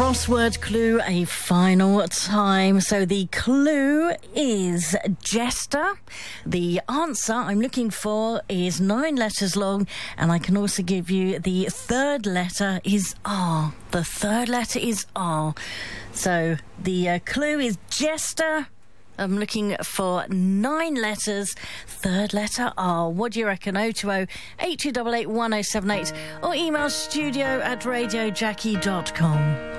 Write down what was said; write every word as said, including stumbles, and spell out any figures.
Crossword clue a final time. So the clue is jester. The answer I'm looking for is nine letters long, and I can also give you the third letter is R. The third letter is R. So the uh, clue is jester. I'm looking for nine letters, third letter R. What do you reckon? oh two oh, eight two eight eight, one oh seven eight or email studio at radio jackie dot com.